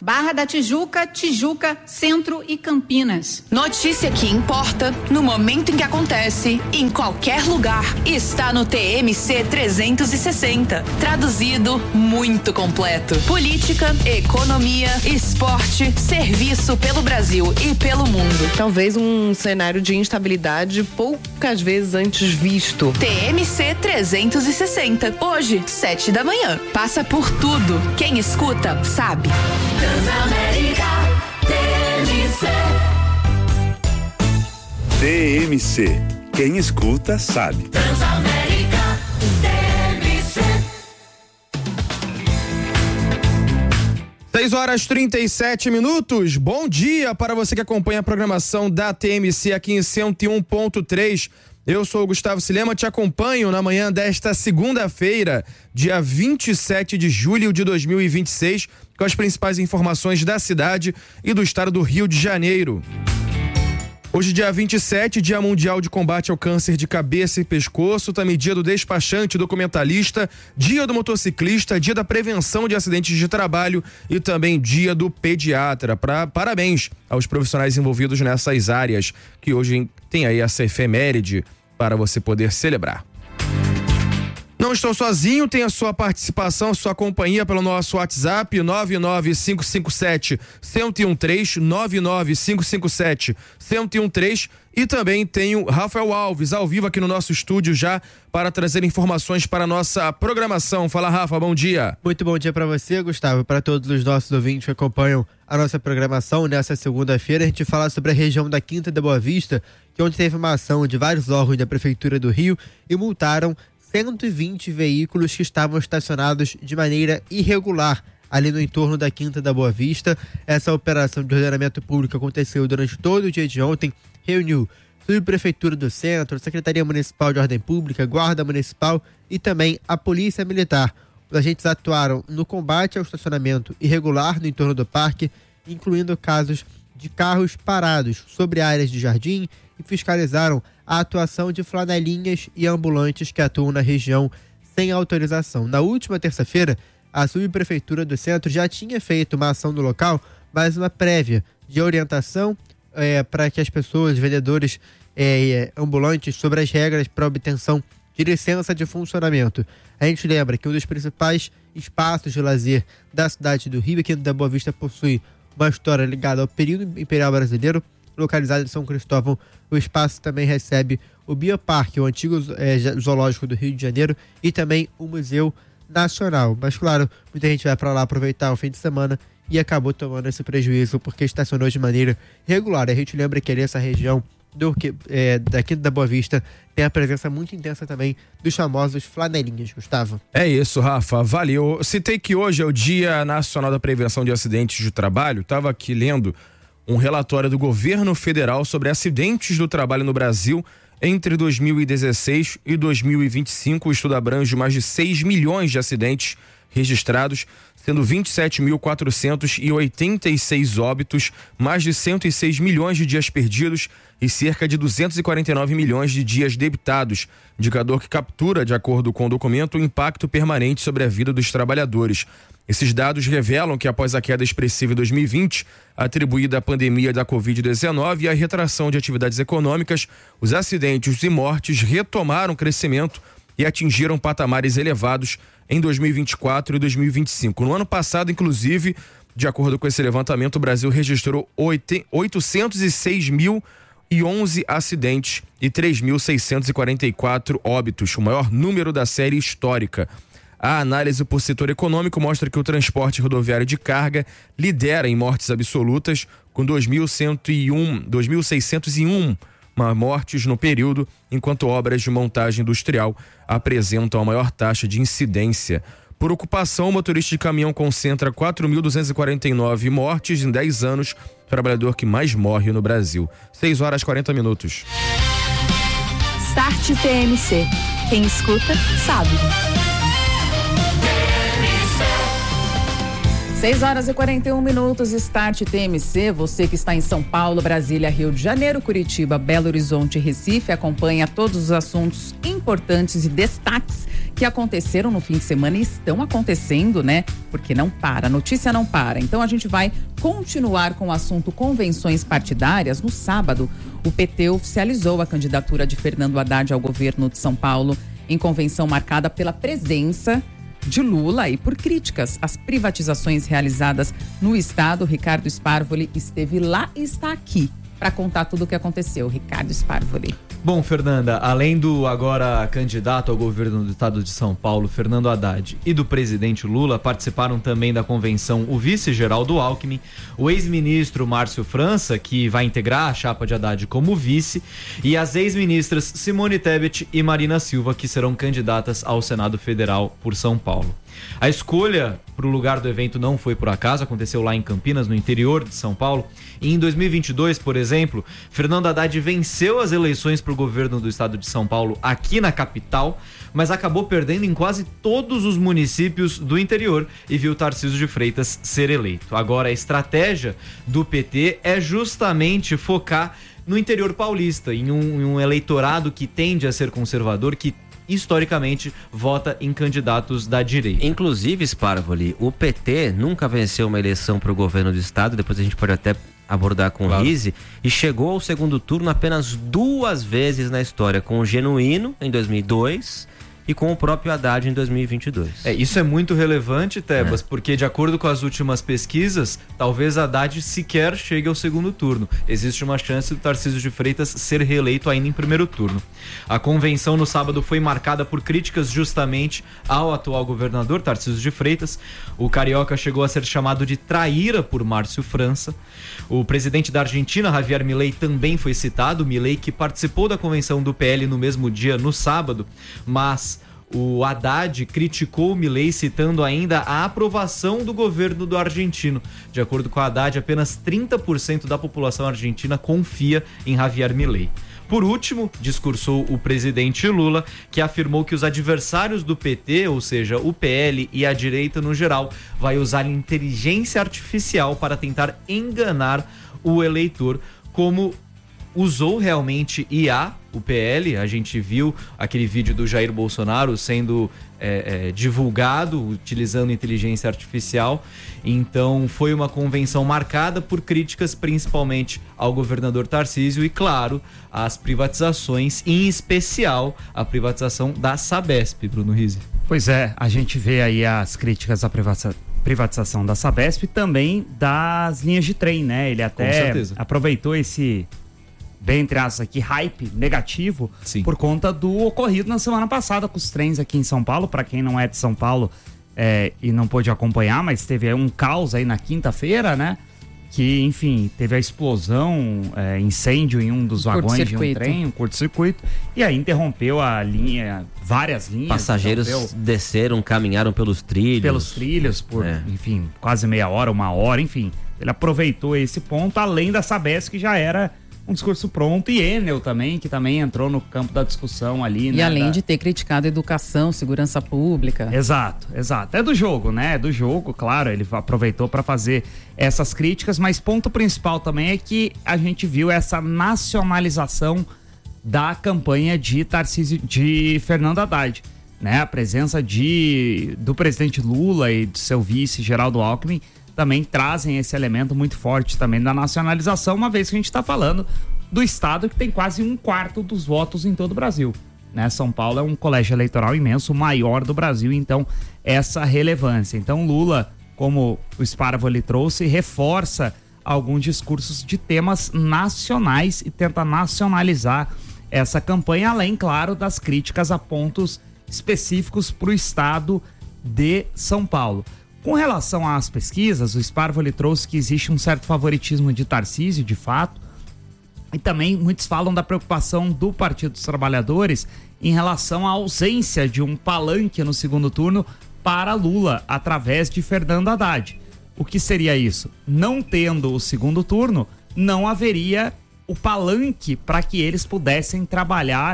Barra da Tijuca, Tijuca, Centro e Campinas. Notícia que importa no momento em que acontece, em qualquer lugar, está no TMC 360. Traduzido, muito completo. Política, economia, esporte, serviço pelo Brasil e pelo mundo. Talvez um cenário de instabilidade poucas vezes antes visto. TMC 360. Hoje, 7 da manhã. Passa por tudo. Quem escuta, sabe. Transamérica TMC. Quem escuta sabe. Transamérica TMC. 6h37. Bom dia para você que acompanha a programação da TMC aqui em 101.3. Eu sou o Gustavo Silema, te acompanho na manhã desta segunda-feira, dia 27 de julho de 2026, com as principais informações da cidade e do estado do Rio de Janeiro. Hoje, dia 27, Dia Mundial de Combate ao Câncer de Cabeça e Pescoço, também dia do despachante documentalista, dia do motociclista, dia da prevenção de acidentes de trabalho e também dia do pediatra. Parabéns aos profissionais envolvidos nessas áreas, que hoje tem aí essa efeméride para você poder celebrar. Não estou sozinho, tem a sua participação, a sua companhia pelo nosso WhatsApp 99557-1013, 99557-1013, e também tenho Rafael Alves ao vivo aqui no nosso estúdio já para trazer informações para a nossa programação. Fala, Rafa, bom dia. Muito bom dia para você, Gustavo, para todos os nossos ouvintes que acompanham a nossa programação. Nessa segunda-feira a gente fala sobre a região da Quinta da Boa Vista, que onde teve uma ação de vários órgãos da Prefeitura do Rio e multaram 120 veículos que estavam estacionados de maneira irregular ali no entorno da Quinta da Boa Vista. Essa operação de ordenamento público aconteceu durante todo o dia de ontem, reuniu Subprefeitura do Centro, Secretaria Municipal de Ordem Pública, Guarda Municipal e também a Polícia Militar. Os agentes atuaram no combate ao estacionamento irregular no entorno do parque, incluindo casos de carros parados sobre áreas de jardim, e fiscalizaram a atuação de flanelinhas e ambulantes que atuam na região sem autorização. Na última terça-feira, a Subprefeitura do Centro já tinha feito uma ação no local, mas uma prévia de orientação para que as pessoas, vendedores ambulantes, sobre as regras para obtenção de licença de funcionamento. A gente lembra que um dos principais espaços de lazer da cidade do Rio, aqui da Boa Vista, possui uma história ligada ao período imperial brasileiro. Localizado em São Cristóvão, o espaço também recebe o Bioparque, o antigo zoológico do Rio de Janeiro, e também o Museu Nacional. Mas claro, muita gente vai para lá aproveitar o fim de semana e acabou tomando esse prejuízo porque estacionou de maneira regular. A gente lembra que ali essa região da Quinta da Boa Vista tem a presença muito intensa também dos famosos flanelinhas, Gustavo. É isso, Rafa, valeu. Eu citei que hoje é o Dia Nacional da Prevenção de Acidentes de Trabalho. Estava aqui lendo um relatório do governo federal sobre acidentes do trabalho no Brasil entre 2016 e 2025. O estudo abrange mais de 6 milhões de acidentes registrados, sendo 27.486 óbitos, mais de 106 milhões de dias perdidos e cerca de 249 milhões de dias debitados, indicador que captura, de acordo com o documento, o impacto permanente sobre a vida dos trabalhadores. Esses dados revelam que após a queda expressiva em 2020, atribuída à pandemia da Covid-19 e à retração de atividades econômicas, os acidentes e mortes retomaram crescimento e atingiram patamares elevados em 2024 e 2025. No ano passado, inclusive, de acordo com esse levantamento, o Brasil registrou 806.011 acidentes e 3.644 óbitos, o maior número da série histórica. A análise por setor econômico mostra que o transporte rodoviário de carga lidera em mortes absolutas, com 2.601 mortes no período, enquanto obras de montagem industrial apresentam a maior taxa de incidência. Por ocupação, o motorista de caminhão concentra 4.249 mortes em 10 anos, trabalhador que mais morre no Brasil. 6h40. Start TMC. Quem escuta, sabe. 6h41, Start TMC. Você que está em São Paulo, Brasília, Rio de Janeiro, Curitiba, Belo Horizonte e Recife, acompanha todos os assuntos importantes e destaques que aconteceram no fim de semana e estão acontecendo, né? Porque não para, a notícia não para. Então a gente vai continuar com o assunto convenções partidárias. No sábado, o PT oficializou a candidatura de Fernando Haddad ao governo de São Paulo em convenção marcada pela presença de Lula e por críticas às privatizações realizadas no estado. Ricardo Sparvoli esteve lá e está aqui para contar tudo o que aconteceu. Ricardo Sparvoli. Bom, Fernanda, além do agora candidato ao governo do estado de São Paulo, Fernando Haddad, e do presidente Lula, participaram também da convenção o vice-Geraldo Alckmin, o ex-ministro Márcio França, que vai integrar a chapa de Haddad como vice, e as ex-ministras Simone Tebet e Marina Silva, que serão candidatas ao Senado Federal por São Paulo. A escolha para o lugar do evento não foi por acaso, aconteceu lá em Campinas, no interior de São Paulo. E em 2022, por exemplo, Fernando Haddad venceu as eleições para o governo do estado de São Paulo aqui na capital, mas acabou perdendo em quase todos os municípios do interior e viu Tarcísio de Freitas ser eleito. Agora, a estratégia do PT é justamente focar no interior paulista, em um eleitorado que tende a ser conservador, que historicamente vota em candidatos da direita. Inclusive, Sparvoli, o PT nunca venceu uma eleição para o governo do estado, depois a gente pode até abordar com o Rizzi, e chegou ao segundo turno apenas 2 vezes na história, com o Genuíno em 2002 e com o próprio Haddad em 2022. Isso é muito relevante, Tebas, porque de acordo com as últimas pesquisas, talvez Haddad sequer chegue ao segundo turno. Existe uma chance do Tarcísio de Freitas ser reeleito ainda em primeiro turno. A convenção no sábado foi marcada por críticas justamente ao atual governador, Tarcísio de Freitas. O carioca chegou a ser chamado de traíra por Márcio França. O presidente da Argentina, Javier Milei, também foi citado. Milei, que participou da convenção do PL no mesmo dia, no sábado, mas o Haddad criticou o Milei, citando ainda a aprovação do governo do argentino. De acordo com o Haddad, apenas 30% da população argentina confia em Javier Milei. Por último, discursou o presidente Lula, que afirmou que os adversários do PT, ou seja, o PL e a direita no geral, vai usar inteligência artificial para tentar enganar o eleitor, como usou realmente IA, o PL. A gente viu aquele vídeo do Jair Bolsonaro sendo divulgado utilizando inteligência artificial. Então foi uma convenção marcada por críticas principalmente ao governador Tarcísio e, claro, às privatizações, em especial a privatização da Sabesp, Bruno Rizzi. Pois é, a gente vê aí as críticas à privatização da Sabesp e também das linhas de trem, né? Ele até aproveitou esse, bem entre aspas aqui, hype negativo. Sim. Por conta do ocorrido na semana passada com os trens aqui em São Paulo. Para quem não é de São Paulo e não pôde acompanhar, mas teve um caos aí na quinta-feira, né? Que, enfim, teve a explosão, incêndio em um dos vagões de um trem, um curto-circuito, e aí interrompeu a linha, várias linhas. Passageiros desceram, caminharam pelos trilhos. Por, enfim, quase meia hora, 1 hora, enfim. Ele aproveitou esse ponto, além da Sabesp, que já era um discurso pronto, e Enel também, que também entrou no campo da discussão ali, né? E além de ter criticado educação, segurança pública. Exato. É do jogo, né? É do jogo, claro, ele aproveitou para fazer essas críticas, mas ponto principal também é que a gente viu essa nacionalização da campanha de Fernando Haddad, né? A presença do presidente Lula e do seu vice, Geraldo Alckmin, também trazem esse elemento muito forte também da nacionalização, uma vez que a gente está falando do estado que tem quase 1/4 dos votos em todo o Brasil, né? São Paulo é um colégio eleitoral imenso, o maior do Brasil, então essa relevância. Então Lula, como o Sparvoli trouxe, reforça alguns discursos de temas nacionais e tenta nacionalizar essa campanha, além, claro, das críticas a pontos específicos para o estado de São Paulo. Com relação às pesquisas, o Sparvoli trouxe que existe um certo favoritismo de Tarcísio, de fato, e também muitos falam da preocupação do Partido dos Trabalhadores em relação à ausência de um palanque no segundo turno para Lula, através de Fernando Haddad. O que seria isso? Não tendo o segundo turno, não haveria o palanque para que eles pudessem trabalhar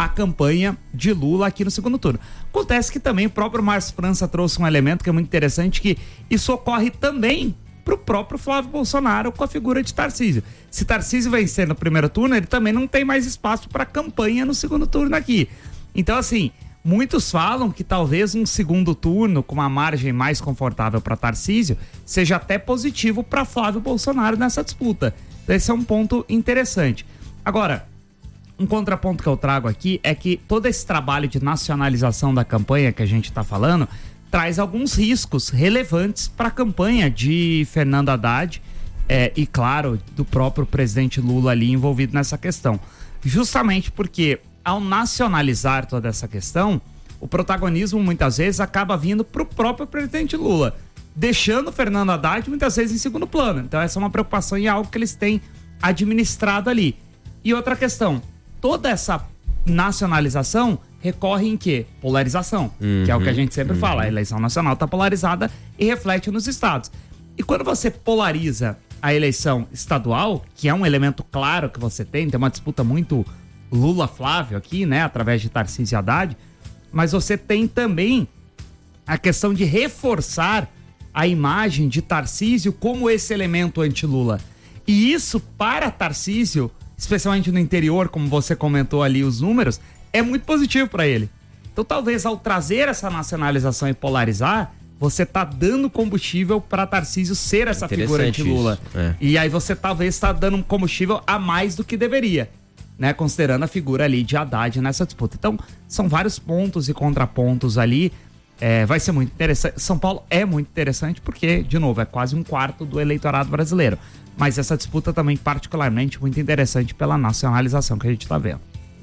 a campanha de Lula aqui no segundo turno. Acontece que também o próprio Márcio França trouxe um elemento que é muito interessante, que isso ocorre também para o próprio Flávio Bolsonaro com a figura de Tarcísio. Se Tarcísio vencer no primeiro turno, ele também não tem mais espaço para campanha no segundo turno aqui. Então, assim, muitos falam que talvez um segundo turno com uma margem mais confortável para Tarcísio seja até positivo para Flávio Bolsonaro nessa disputa. Então, esse é um ponto interessante. Agora, um contraponto que eu trago aqui é que todo esse trabalho de nacionalização da campanha que a gente está falando traz alguns riscos relevantes para a campanha de Fernando Haddad e, claro, do próprio presidente Lula ali envolvido nessa questão. Justamente porque, ao nacionalizar toda essa questão, o protagonismo muitas vezes acaba vindo para o próprio presidente Lula, deixando o Fernando Haddad muitas vezes em segundo plano. Então essa é uma preocupação e algo que eles têm administrado ali. E outra questão, toda essa nacionalização recorre em quê? Polarização, que é o que a gente sempre fala. A eleição nacional está polarizada e reflete nos estados. E quando você polariza a eleição estadual, que é um elemento claro que você tem uma disputa muito Lula-Flávio aqui, né, através de Tarcísio e Haddad, mas você tem também a questão de reforçar a imagem de Tarcísio como esse elemento anti-Lula. E isso, para Tarcísio, especialmente no interior, como você comentou ali os números, é muito positivo para ele. Então, talvez ao trazer essa nacionalização e polarizar, você tá dando combustível para Tarcísio ser essa figura anti-Lula. E aí você talvez está dando um combustível a mais do que deveria, né? Considerando a figura ali de Haddad nessa disputa. Então, são vários pontos e contrapontos ali. Vai ser muito interessante. São Paulo é muito interessante porque, de novo, é quase um quarto do eleitorado brasileiro. Mas essa disputa também particularmente muito interessante pela nacionalização que a gente está vendo.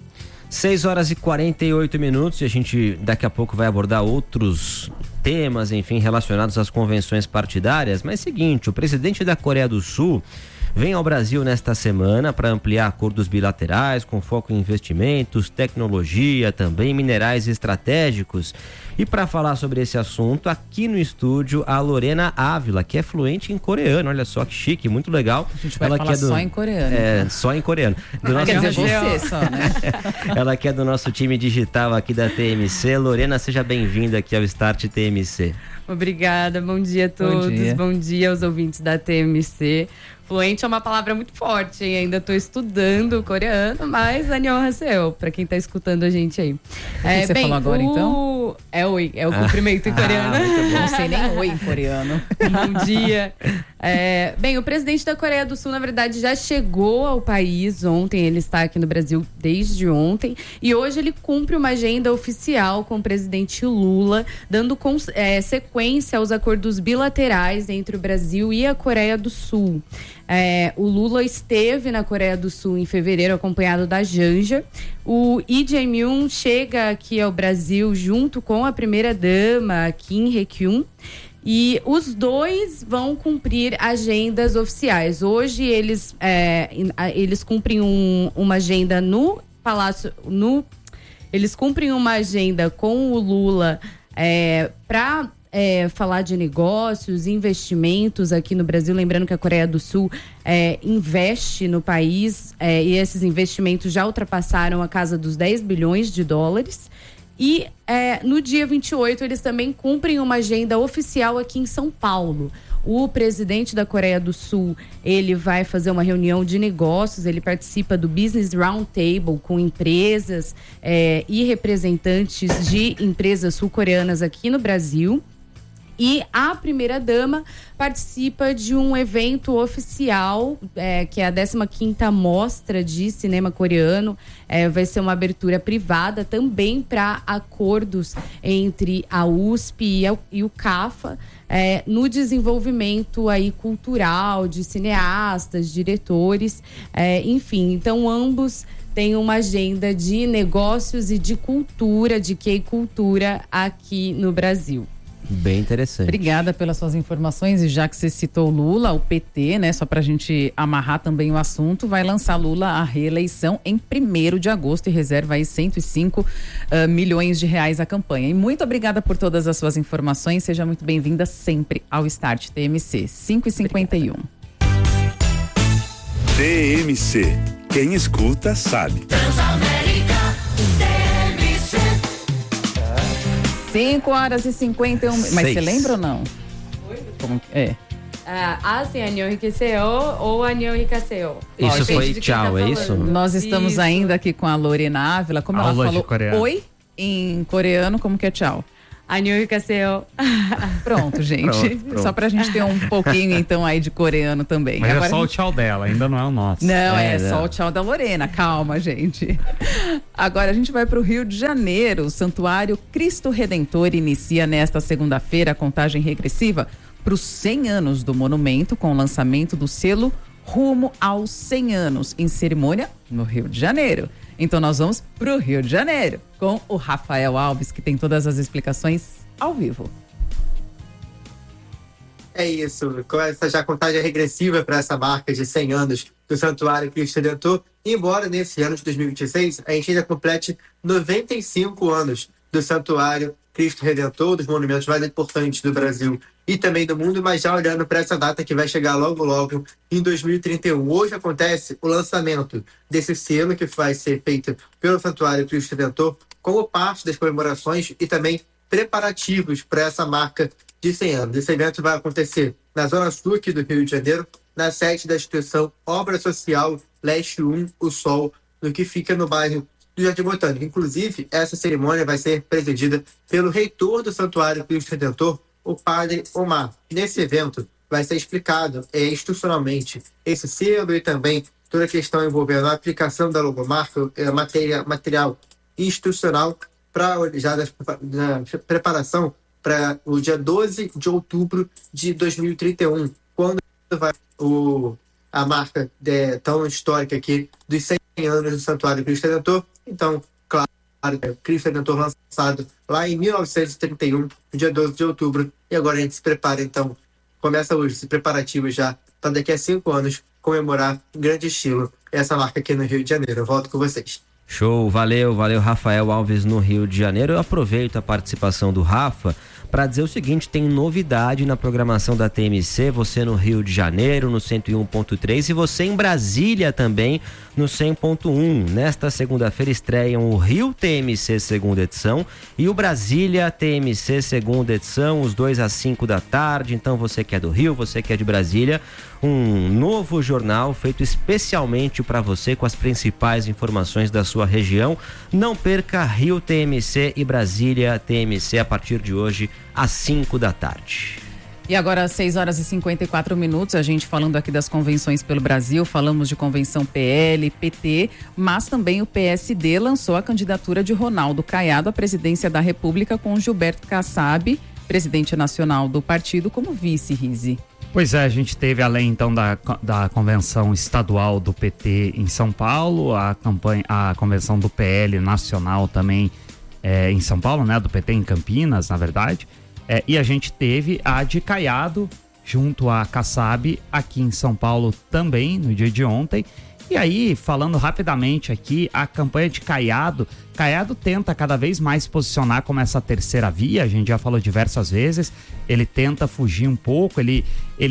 6h48 e a gente daqui a pouco vai abordar outros temas, enfim, relacionados às convenções partidárias. Mas seguinte, o presidente da Coreia do Sul vem ao Brasil nesta semana para ampliar acordos bilaterais com foco em investimentos, tecnologia, também minerais estratégicos. E para falar sobre esse assunto, aqui no estúdio, a Lorena Ávila, que é fluente em coreano. Olha só que chique, muito legal. A gente vai falar só em coreano. Só em coreano. Quer dizer, você só, né? Ela que é do nosso time digital aqui da TMC. Lorena, seja bem-vinda aqui ao Start TMC. Obrigada, bom dia a todos. Bom dia aos ouvintes da TMC. Fluente é uma palavra muito forte, hein? Ainda estou estudando coreano, mas annyeonghaseyo, para quem está escutando a gente aí. O que você falou agora, então? É oi, é o cumprimento em coreano. Não sei nem oi em coreano. Bom dia. O presidente da Coreia do Sul, na verdade, já chegou ao país ontem. Ele está aqui no Brasil desde ontem. E hoje ele cumpre uma agenda oficial com o presidente Lula, dando sequência aos acordos bilaterais entre o Brasil e a Coreia do Sul. O Lula esteve na Coreia do Sul em fevereiro, acompanhado da Janja. O Lee Jae-myung chega aqui ao Brasil junto com a primeira-dama, Kim Hye-kyun. E os dois vão cumprir agendas oficiais. Hoje eles cumprem uma agenda no Palácio... Eles cumprem uma agenda com o Lula para... falar de negócios, investimentos aqui no Brasil. Lembrando que a Coreia do Sul investe no país e esses investimentos já ultrapassaram a casa dos 10 bilhões de dólares. E no dia 28 eles também cumprem uma agenda oficial aqui em São Paulo. O presidente da Coreia do Sul, ele vai fazer uma reunião de negócios, ele participa do Business Roundtable com empresas e representantes de empresas sul-coreanas aqui no Brasil. E a primeira-dama participa de um evento oficial, que é a 15ª Mostra de Cinema Coreano. Vai ser uma abertura privada também para acordos entre a USP e o CAFA, no desenvolvimento aí cultural de cineastas, diretores, enfim. Então, ambos têm uma agenda de negócios e de cultura, de K-cultura aqui no Brasil. Bem interessante. Obrigada pelas suas informações. E já que você citou Lula, o PT, né, só pra gente amarrar também o assunto, vai lançar Lula à reeleição em 1º de agosto e reserva aí 105 milhões de reais à campanha. E muito obrigada por todas as suas informações. Seja muito bem-vinda sempre ao Start TMC. 5h51. TMC. Quem escuta sabe. Transamérica. 5h51. Mas você lembra ou não? Como é? Assim, Anhão enriqueceu ou Anhão enriqueceu? Isso foi tchau, é isso? Nós estamos ainda aqui com a Lorena Ávila. Como ela falou oi em coreano, como que é tchau? Anhão enriqueceu. Pronto, gente. Pronto. Só pra gente ter um pouquinho, então, aí de coreano também. Mas agora é só o tchau dela, ainda não é o nosso. Não, só o tchau da Lorena. Calma, gente. Agora a gente vai pro Rio de Janeiro. O Santuário Cristo Redentor inicia nesta segunda-feira a contagem regressiva para os 100 anos do monumento, com o lançamento do selo Rumo aos 100 anos, em cerimônia no Rio de Janeiro. Então nós vamos pro Rio de Janeiro com o Rafael Alves, que tem todas as explicações ao vivo. É isso, com essa já contagem regressiva para essa marca de 100 anos do Santuário Cristo Redentor, embora nesse ano de 2026 a gente ainda complete 95 anos do Santuário Cristo Redentor, dos monumentos mais importantes do Brasil e também do mundo, mas já olhando para essa data que vai chegar logo logo em 2031. Hoje acontece o lançamento desse selo que vai ser feito pelo Santuário Cristo Redentor como parte das comemorações e também preparativos para essa marca de 100 anos. Esse evento vai acontecer na Zona Sul aqui do Rio de Janeiro, na sede da instituição Obra Social Leste 1, o Sol, no que fica no bairro do Jardim Botânico. Inclusive, essa cerimônia vai ser presidida pelo reitor do Santuário Cristo Redentor, o Padre Omar. Nesse evento vai ser explicado institucionalmente esse selo e também toda a questão envolvendo a aplicação da logomarca, material institucional para já da preparação para o dia 12 de outubro de 2031, quando vai a marca tão histórica aqui dos 100 anos do Santuário Cristo Redentor. Então, claro, Cristo Redentor lançado lá em 1931, no dia 12 de outubro, e agora a gente se prepara, então, começa hoje esse preparativo já para daqui a 5 anos comemorar em grande estilo essa marca aqui no Rio de Janeiro. Eu volto com vocês. Show, valeu Rafael Alves no Rio de Janeiro. Eu aproveito a participação do Rafa para dizer o seguinte: tem novidade na programação da TMC, você no Rio de Janeiro no 101.3 e você em Brasília também no 100.1. Nesta segunda-feira estreiam o Rio TMC segunda edição e o Brasília TMC segunda edição, os dois às 5 da tarde. Então você que é do Rio, você que é de Brasília, um novo jornal feito especialmente para você com as principais informações da sua região. Não perca Rio TMC e Brasília TMC a partir de hoje às 5 da tarde. E agora às 6h54, a gente falando aqui das convenções pelo Brasil, falamos de convenção PL, PT, mas também o PSD lançou a candidatura de Ronaldo Caiado à presidência da República com Gilberto Kassab, presidente nacional do partido, como vice, Rizi. Pois é, a gente teve, além então da convenção estadual do PT em São Paulo, a convenção do PL nacional também em São Paulo, né, do PT em Campinas, na verdade, e a gente teve a de Caiado junto a Kassab aqui em São Paulo também no dia de ontem. E aí, falando rapidamente aqui, a campanha de Caiado tenta cada vez mais posicionar como essa terceira via, a gente já falou diversas vezes, ele tenta fugir um pouco, ele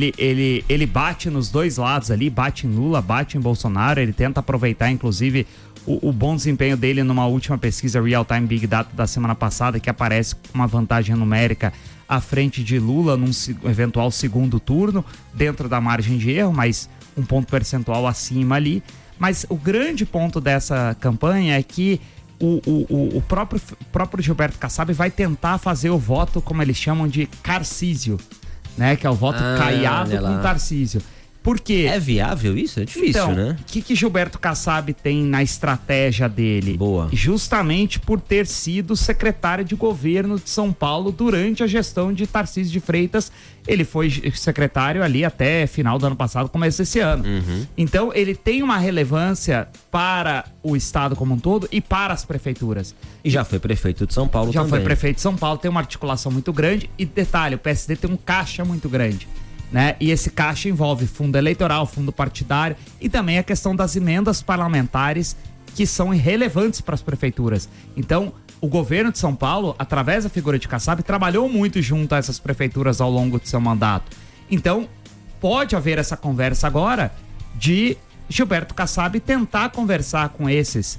bate nos dois lados ali, bate em Lula, bate em Bolsonaro, ele tenta aproveitar inclusive o bom desempenho dele numa última pesquisa Real Time Big Data da semana passada, que aparece com uma vantagem numérica à frente de Lula num eventual segundo turno, dentro da margem de erro, mas um ponto percentual acima ali. Mas o grande ponto dessa campanha é que o próprio Gilberto Kassab vai tentar fazer o voto, como eles chamam de Carcísio, né? Que é o voto Caiado com Tarcísio. Por quê? É viável isso? É difícil, então, né? O que Gilberto Kassab tem na estratégia dele? Boa. Justamente por ter sido secretário de governo de São Paulo durante a gestão de Tarcísio de Freitas. Ele foi secretário ali até final do ano passado, começo desse ano. Então, ele tem uma relevância para o estado como um todo e para as prefeituras. E já foi prefeito de São Paulo também. Já foi prefeito de São Paulo, tem uma articulação muito grande. E detalhe, o PSD tem um caixa muito grande, né? E esse caixa envolve fundo eleitoral, fundo partidário e também a questão das emendas parlamentares que são irrelevantes para as prefeituras. Então, o governo de São Paulo, através da figura de Kassab, trabalhou muito junto a essas prefeituras ao longo de seu mandato. Então, pode haver essa conversa agora de Gilberto Kassab tentar conversar com esses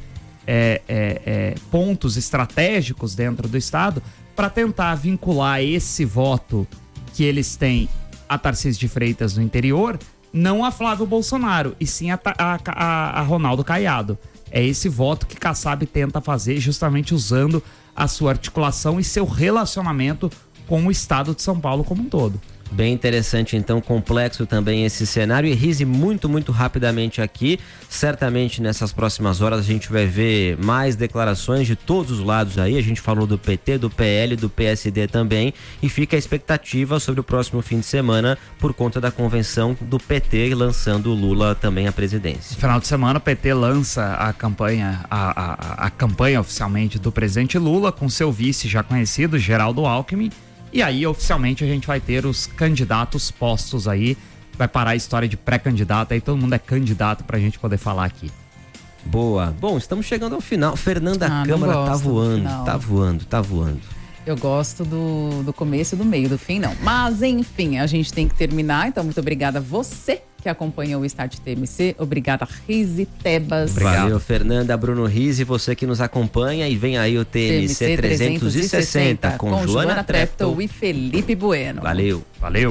pontos estratégicos dentro do estado para tentar vincular esse voto que eles têm a Tarcísio de Freitas no interior, não a Flávio Bolsonaro, e sim a Ronaldo Caiado. É esse voto que Kassab tenta fazer justamente usando a sua articulação e seu relacionamento com o estado de São Paulo como um todo. Bem interessante, então, complexo também esse cenário. E Rizzi, muito rapidamente aqui, certamente nessas próximas horas a gente vai ver mais declarações de todos os lados aí. A gente falou do PT, do PL, do PSD também, e fica a expectativa sobre o próximo fim de semana por conta da convenção do PT lançando o Lula também à presidência. No final de semana o PT lança a campanha, a campanha oficialmente do presidente Lula com seu vice já conhecido, Geraldo Alckmin. E aí, oficialmente, a gente vai ter os candidatos postos aí. Vai parar a história de pré-candidato. Aí todo mundo é candidato pra gente poder falar aqui. Boa. Bom, estamos chegando ao final. Fernanda Câmara tá voando. Eu gosto do começo e do meio, do fim não. Mas, enfim, a gente tem que terminar. Então, muito obrigada a você que acompanhou o Start TMC. Obrigada, Rizzi, Tebas. Valeu, Fernanda, Bruno Rizzi, você que nos acompanha. E vem aí o TMC 360 com Joana Treptow e Felipe Bueno. Valeu.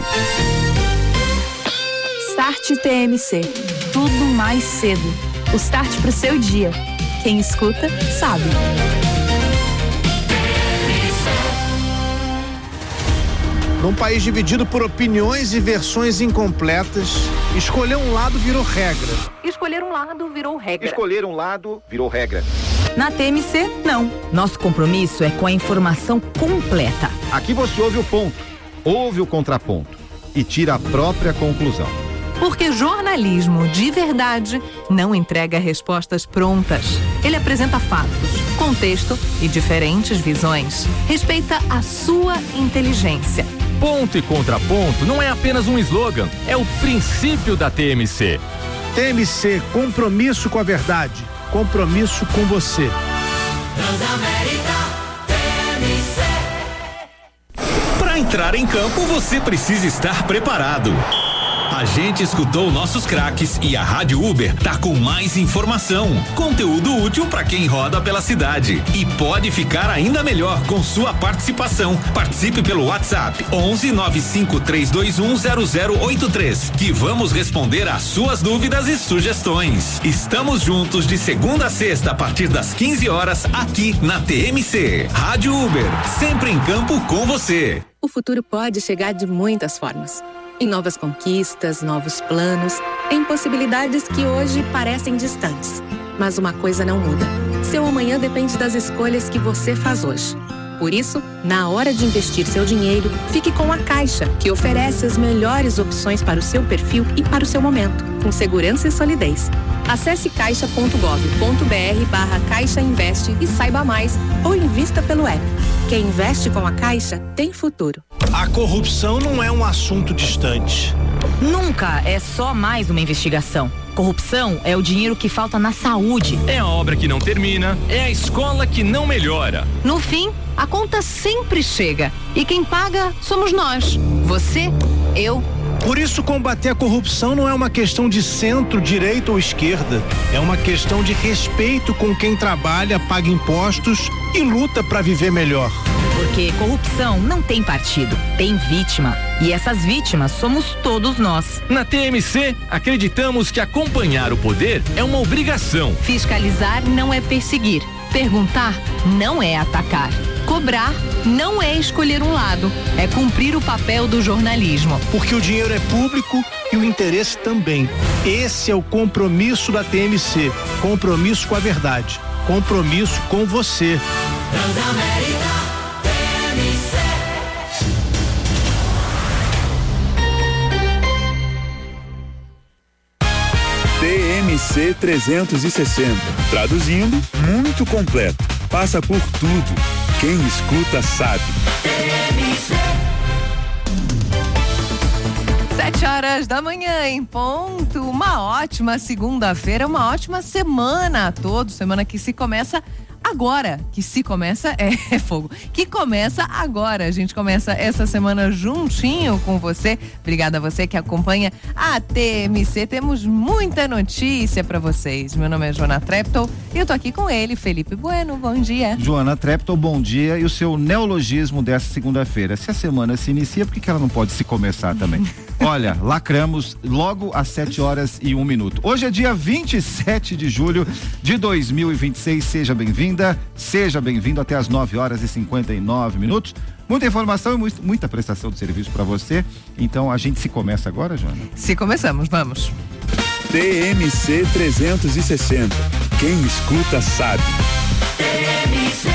Start TMC. Tudo mais cedo. O start pro seu dia. Quem escuta, sabe. Num país dividido por opiniões e versões incompletas, escolher um lado virou regra. Escolher um lado virou regra. Escolher um lado virou regra. Na TMC, não. Nosso compromisso é com a informação completa. Aqui você ouve o ponto, ouve o contraponto e tira a própria conclusão. Porque jornalismo de verdade não entrega respostas prontas. Ele apresenta fatos, contexto e diferentes visões. Respeita a sua inteligência. Ponto e contraponto não é apenas um slogan, é o princípio da TMC. TMC, compromisso com a verdade, compromisso com você. Transamérica TMC. Para entrar em campo, você precisa estar preparado. A gente escutou nossos craques e a Rádio Uber tá com mais informação, conteúdo útil para quem roda pela cidade e pode ficar ainda melhor com sua participação. Participe pelo WhatsApp 11 95321 0083 que vamos responder às suas dúvidas e sugestões. Estamos juntos de segunda a sexta a partir das 15 horas aqui na TMC. Rádio Uber, sempre em campo com você. O futuro pode chegar de muitas formas. Em novas conquistas, novos planos, em possibilidades que hoje parecem distantes. Mas uma coisa não muda. Seu amanhã depende das escolhas que você faz hoje. Por isso, na hora de investir seu dinheiro, fique com a Caixa, que oferece as melhores opções para o seu perfil e para o seu momento, com segurança e solidez. Acesse caixa.gov.br/Caixa Investe e saiba mais, ou invista pelo app. Quem investe com a Caixa tem futuro. A corrupção não é um assunto distante. Nunca é só mais uma investigação. Corrupção é o dinheiro que falta na saúde. É a obra que não termina, é a escola que não melhora. No fim, a conta sempre chega. E quem paga somos nós. Você, eu. Por isso, combater a corrupção não é uma questão de centro, direita ou esquerda. É uma questão de respeito com quem trabalha, paga impostos e luta para viver melhor. Porque corrupção não tem partido, tem vítima. E essas vítimas somos todos nós. Na TMC, acreditamos que acompanhar o poder é uma obrigação. Fiscalizar não é perseguir. Perguntar não é atacar. Cobrar não é escolher um lado. É cumprir o papel do jornalismo. Porque o dinheiro é público e o interesse também. Esse é o compromisso da TMC. Compromisso com a verdade. Compromisso com você. Transamérica TMC 360. Traduzindo, muito completo. Passa por tudo. Quem escuta sabe. 7h da manhã em ponto. Uma ótima segunda-feira, uma ótima semana a todos. Semana que se começa agora, que se começa é fogo, que começa agora. A gente começa essa semana juntinho com você. Obrigada a você que acompanha a TMC. Temos muita notícia pra vocês. Meu nome é Joana Treptow e eu tô aqui com ele, Felipe Bueno. Bom dia. Joana Treptow, bom dia. E o seu neologismo dessa segunda-feira? Se a semana se inicia, por que ela não pode se começar também? Olha, lacramos logo às 7h01. Hoje é dia 27 de julho de 2026. Seja bem-vinda, seja bem-vindo até às 9h59. Muita informação e muita prestação de serviço para você. Então a gente se começa agora, Joana? Se começamos, vamos. TMC 360. Quem escuta sabe. TMC.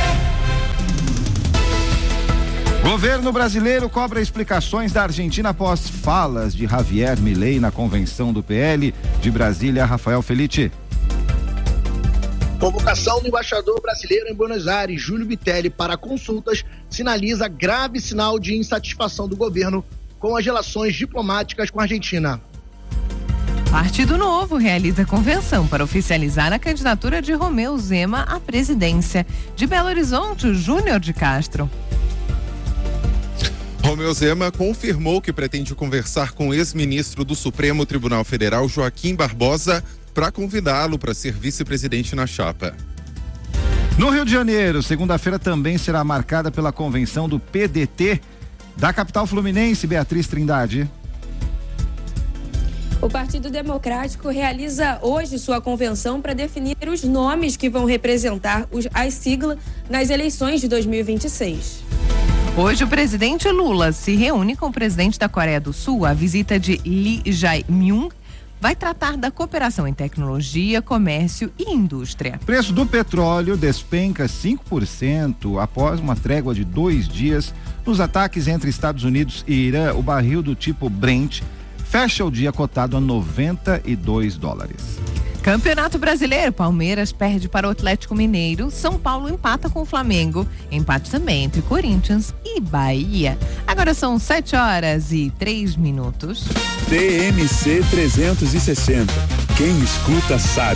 Governo brasileiro cobra explicações da Argentina após falas de Javier Milei na convenção do PL de Brasília. Rafael Felitti. Convocação do embaixador brasileiro em Buenos Aires, Júlio Vitelli, para consultas sinaliza grave sinal de insatisfação do governo com as relações diplomáticas com a Argentina. Partido Novo realiza convenção para oficializar a candidatura de Romeu Zema à presidência. De Belo Horizonte, Júnior de Castro. Romeu Zema confirmou que pretende conversar com o ex-ministro do Supremo Tribunal Federal, Joaquim Barbosa, para convidá-lo para ser vice-presidente na chapa. No Rio de Janeiro, segunda-feira também será marcada pela convenção do PDT da capital fluminense. Beatriz Trindade. O Partido Democrático realiza hoje sua convenção para definir os nomes que vão representar as siglas nas eleições de 2026. Hoje o presidente Lula se reúne com o presidente da Coreia do Sul. A visita de Lee Jae-myung vai tratar da cooperação em tecnologia, comércio e indústria. Preço do petróleo despenca 5% após uma trégua de 2 dias nos ataques entre Estados Unidos e Irã. O barril do tipo Brent fecha o dia cotado a $92. Campeonato Brasileiro, Palmeiras perde para o Atlético Mineiro, São Paulo empata com o Flamengo, empate também entre Corinthians e Bahia. Agora são 7h03. TMC 360. Quem escuta sabe.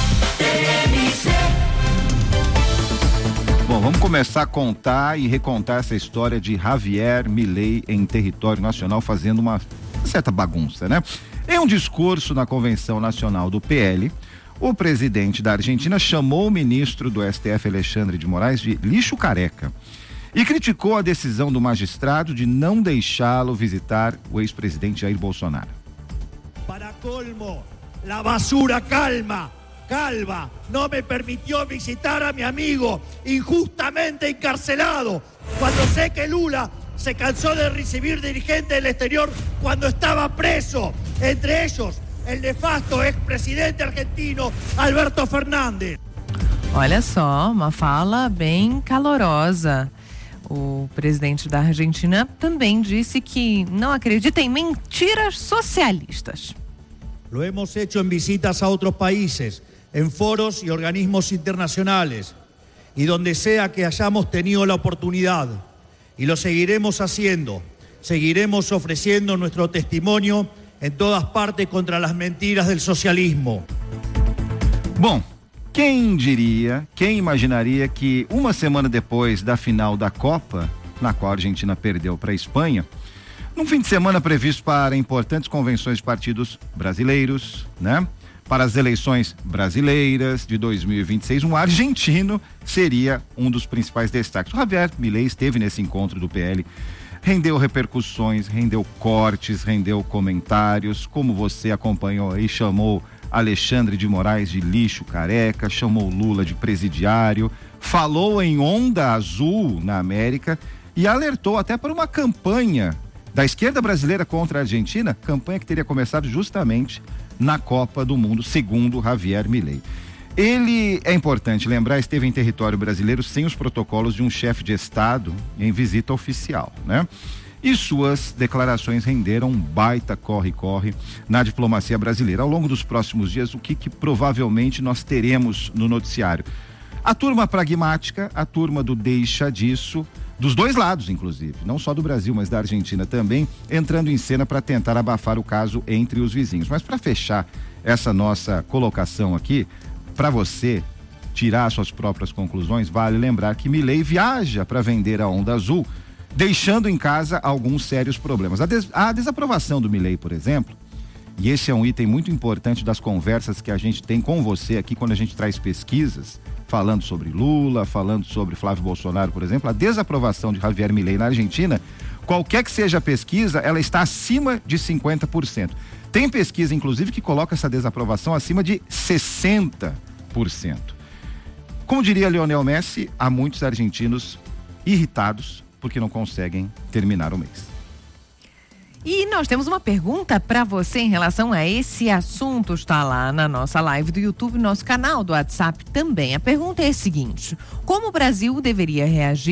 Bom, vamos começar a contar e recontar essa história de Javier Milei em território nacional fazendo uma certa bagunça, né? Em um discurso na Convenção Nacional do PL, o presidente da Argentina chamou o ministro do STF, Alexandre de Moraes, de lixo careca e criticou a decisão do magistrado de não deixá-lo visitar o ex-presidente Jair Bolsonaro. Para colmo, la basura calva no me permitió visitar a mi amigo injustamente encarcelado cuando sé que Lula se cansó de recibir dirigentes del exterior cuando estaba preso, entre ellos el nefasto expresidente argentino Alberto Fernández. Olha só, uma fala bem calorosa. O presidente da Argentina também disse que não acredita em mentiras socialistas. Lo hemos hecho en visitas a otros países, en foros y organismos internacionales, y donde sea que hayamos tenido la oportunidad. Y lo seguiremos haciendo, seguiremos ofreciendo nuestro testimonio en todas partes contra las mentiras del socialismo. Bom, quem diria, quem imaginaria que uma semana depois da final da Copa, na qual a Argentina perdeu para a Espanha, num fim de semana previsto para importantes convenções de partidos brasileiros, né? Para as eleições brasileiras de 2026, um argentino seria um dos principais destaques. O Javier Milei esteve nesse encontro do PL, rendeu repercussões, rendeu cortes, rendeu comentários, como você acompanhou aí, chamou Alexandre de Moraes de lixo careca, chamou Lula de presidiário, falou em onda azul na América e alertou até para uma campanha da esquerda brasileira contra a Argentina, campanha que teria começado justamente na Copa do Mundo, segundo Javier Milei. Ele, é importante lembrar, esteve em território brasileiro sem os protocolos de um chefe de Estado em visita oficial, né? E suas declarações renderam um baita corre-corre na diplomacia brasileira. Ao longo dos próximos dias, o que provavelmente nós teremos no noticiário? A turma pragmática, a turma do deixa disso, dos dois lados, inclusive, não só do Brasil, mas da Argentina também, entrando em cena para tentar abafar o caso entre os vizinhos. Mas para fechar essa nossa colocação aqui, para você tirar suas próprias conclusões, vale lembrar que Milei viaja para vender a onda azul, deixando em casa alguns sérios problemas. A desaprovação do Milei, por exemplo, e esse é um item muito importante das conversas que a gente tem com você aqui quando a gente traz pesquisas, falando sobre Lula, falando sobre Flávio Bolsonaro, por exemplo, a desaprovação de Javier Milei na Argentina, qualquer que seja a pesquisa, ela está acima de 50%. Tem pesquisa, inclusive, que coloca essa desaprovação acima de 60%. Como diria Lionel Messi, há muitos argentinos irritados porque não conseguem terminar o mês. E nós temos uma pergunta para você em relação a esse assunto, está lá na nossa live do YouTube, nosso canal do WhatsApp também. A pergunta é a seguinte: como o Brasil deveria reagir